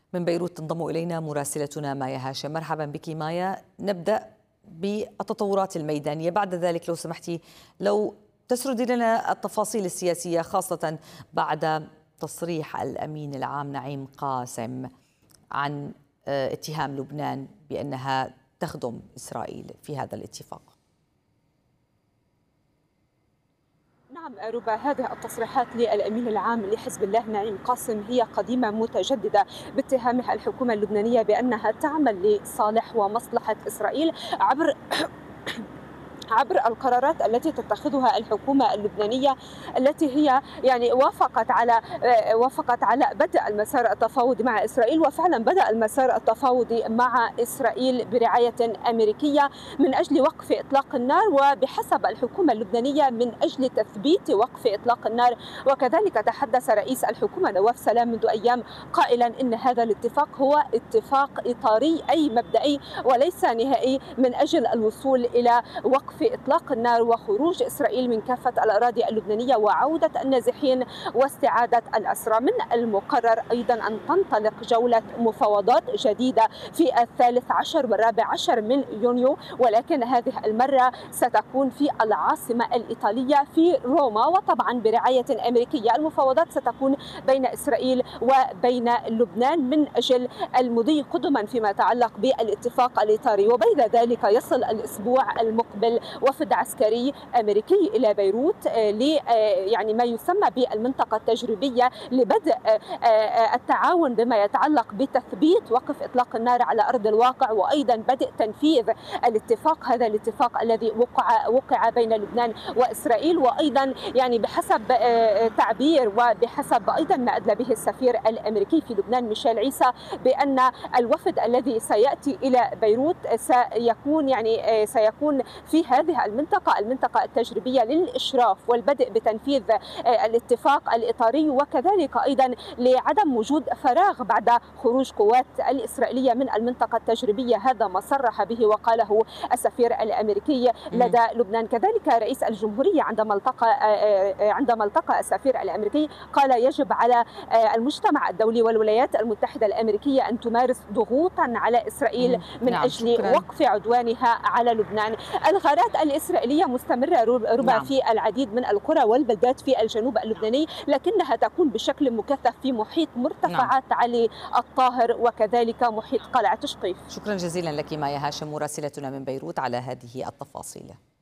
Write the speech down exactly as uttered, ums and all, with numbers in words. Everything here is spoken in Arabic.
من بيروت تنضم إلينا مراسلتنا مايا هاشم. مرحبا بك مايا. نبدأ بالتطورات الميدانية، بعد ذلك لو سمحتي لو تسردي لنا التفاصيل السياسية، خاصة بعد تصريح الأمين العام نعيم قاسم عن اتهام لبنان بأنها تخدم إسرائيل في هذا الاتفاق. نعم ربا، هذه التصريحات للأمين العام لحزب الله نعيم قاسم هي قديمة متجددة باتهامها الحكومة اللبنانية بأنها تعمل لصالح ومصلحة إسرائيل عبر عبر القرارات التي تتخذها الحكومة اللبنانية، التي هي يعني وافقت على وافقت على بدء المسار التفاوضي مع إسرائيل، وفعلا بدأ المسار التفاوضي مع إسرائيل برعاية أمريكية من أجل وقف إطلاق النار، وبحسب الحكومة اللبنانية من أجل تثبيت وقف إطلاق النار. وكذلك تحدث رئيس الحكومة نواف سلام منذ أيام قائلا إن هذا الاتفاق هو اتفاق إطاري أي مبدئي وليس نهائي من أجل الوصول إلى وقف في إطلاق النار وخروج إسرائيل من كافة الأراضي اللبنانية وعودة النازحين واستعادة الأسرى. من المقرر أيضا أن تنطلق جولة مفاوضات جديدة في الثالث عشر والرابع عشر من يونيو، ولكن هذه المرة ستكون في العاصمة الإيطالية في روما، وطبعا برعاية أمريكية. المفاوضات ستكون بين إسرائيل وبين لبنان من أجل المضي قدما فيما يتعلق بالاتفاق الإطاري. وبين ذلك يصل الأسبوع المقبل وفد عسكري أمريكي إلى بيروت ل يعني ما يسمى بالمنطقة التجريبية لبدء التعاون بما يتعلق بتثبيت وقف إطلاق النار على أرض الواقع، وأيضا بدء تنفيذ الاتفاق هذا الاتفاق الذي وقع وقع بين لبنان وإسرائيل. وأيضا يعني بحسب تعبير وبحسب أيضا ما أدلى به السفير الأمريكي في لبنان ميشيل عيسى بأن الوفد الذي سيأتي إلى بيروت سيكون يعني سيكون في هذه المنطقة المنطقة التجريبية للإشراف والبدء بتنفيذ الاتفاق الإطاري، وكذلك أيضا لعدم وجود فراغ بعد خروج قوات الإسرائيلية من المنطقة التجريبية. هذا ما صرح به وقاله السفير الأمريكي لدى لبنان. كذلك رئيس الجمهورية عندما التقى عندما التقى السفير الأمريكي قال يجب على المجتمع الدولي والولايات المتحدة الأمريكية أن تمارس ضغوطا على إسرائيل من نعم. أجل شكرا. وقف عدوانها على لبنان. الغارات الإسرائيلية مستمرة ربما نعم. في العديد من القرى والبلدات في الجنوب اللبناني، لكنها تكون بشكل مكثف في محيط مرتفعات نعم. علي الطاهر وكذلك محيط قلعة شقيف. شكرا جزيلا لك مايا هاشم مراسلتنا من بيروت على هذه التفاصيل.